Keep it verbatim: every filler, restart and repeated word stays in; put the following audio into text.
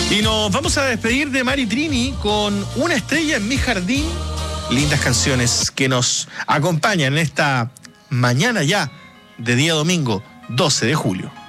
Y nos vamos a despedir de Mari Trini con Una estrella en mi jardín. Lindas canciones que nos acompañan en esta mañana ya de día domingo doce de julio.